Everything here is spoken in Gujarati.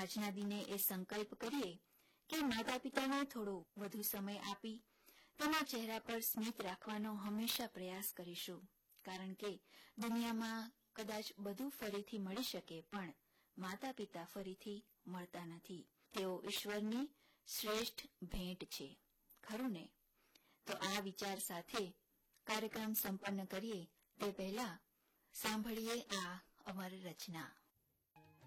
આજના દિને એ સંકલ્પ કરીએ કે માતા પિતાને થોડો વધુ સમય આપી તેના ચહેરા પર સ્મિત રાખવાનો હંમેશા પ્રયાસ કરીશું, કારણ કે દુનિયામાં કદાચ બધું ફરીથી મળી શકે, પણ માતા પિતા ફરીથી મળતા નથી. તેઓ ઈશ્વરની શ્રેષ્ઠ ભેટ છે, ખરું ને? તો આ વિચાર સાથે કાર્યક્રમ સંપન્ન કરીએ તે પહેલા સાંભળીએ આ અમર રચના.